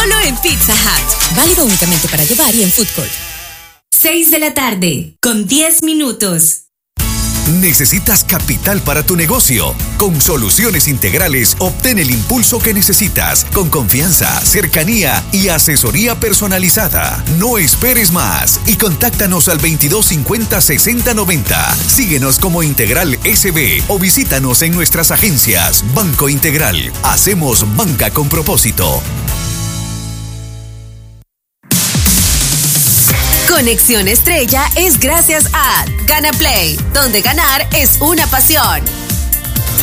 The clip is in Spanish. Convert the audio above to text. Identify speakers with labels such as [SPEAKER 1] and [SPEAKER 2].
[SPEAKER 1] Solo en Pizza Hut. Válido únicamente para llevar y en Food Court.
[SPEAKER 2] 6 de la tarde, con 10 minutos.
[SPEAKER 3] ¿Necesitas capital para tu negocio? Con Soluciones Integrales obtén el impulso que necesitas, con confianza, cercanía y asesoría personalizada. No esperes más y contáctanos al 2250-6090. Síguenos como Integral SB o visítanos en nuestras agencias. Banco Integral. Hacemos banca con propósito.
[SPEAKER 1] Conexión Estrella es gracias a Gana Play, donde ganar es una pasión.